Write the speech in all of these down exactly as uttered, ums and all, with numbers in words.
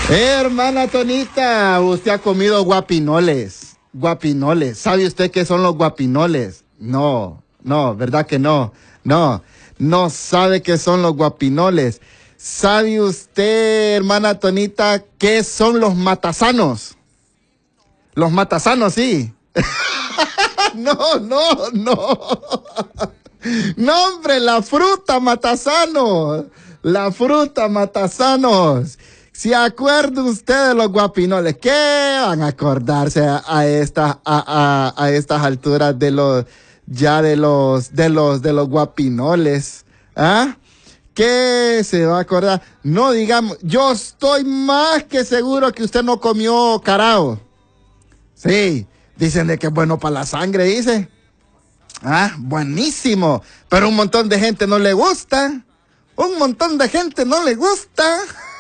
Hermana Tonita, usted ha comido guapinoles, guapinoles. ¿Sabe usted qué son los guapinoles? No, no, ¿verdad que no? No, no sabe qué son los guapinoles. ¿Sabe usted, hermana Tonita, qué son los matasanos? Los matasanos, sí. No, no, no. No, hombre, la fruta matasanos. La fruta matasanos. ¿Se acuerda usted de los guapinoles? ¿Qué van a acordarse a, a estas a, a, a estas alturas de los ya de los de los de los guapinoles? ¿Ah? ¿Qué se va a acordar? No digamos, yo estoy más que seguro que usted no comió carao. Sí, dicen de que es bueno para la sangre, dice. Ah, buenísimo. Pero un montón de gente no le gusta. Un montón de gente no le gusta.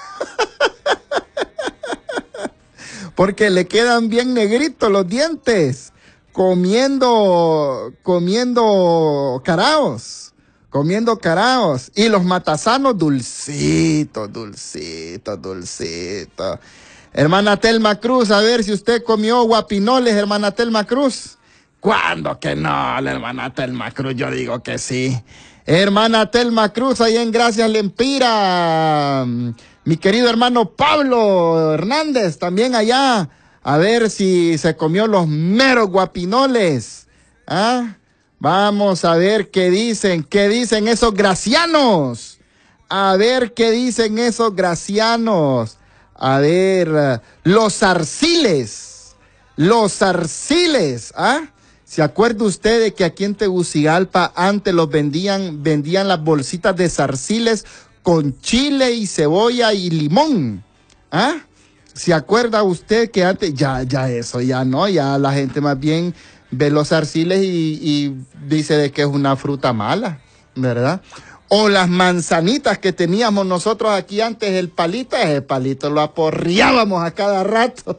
Porque le quedan bien negritos los dientes. Comiendo, comiendo caraos. Comiendo caraos. Y los matasanos dulcitos, dulcitos, dulcitos. Hermana Telma Cruz, a ver si usted comió guapinoles, hermana Telma Cruz. ¿Cuándo que no, la hermana Telma Cruz? Yo digo que sí. Hermana Telma Cruz, ahí en Gracias Lempira. Mi querido hermano Pablo Hernández, también allá. A ver si se comió los meros guapinoles. ¿Ah? Vamos a ver qué dicen, qué dicen esos gracianos. A ver qué dicen esos gracianos. A ver, los arciles. Los arciles, ¿ah? ¿Se acuerda usted de que aquí en Tegucigalpa antes los vendían, vendían las bolsitas de zarciles con chile y cebolla y limón? ¿Ah? ¿Se acuerda usted que antes, ya, ya eso, ya no, ya la gente más bien ve los zarciles y, y dice de que es una fruta mala, ¿verdad? O las manzanitas que teníamos nosotros aquí antes, el palito, ese palito lo aporreábamos a cada rato.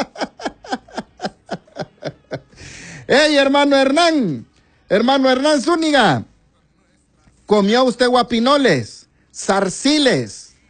¡Ey, hermano Hernán! Hermano Hernán Zúñiga, ¿comió usted guapinoles, zarciles?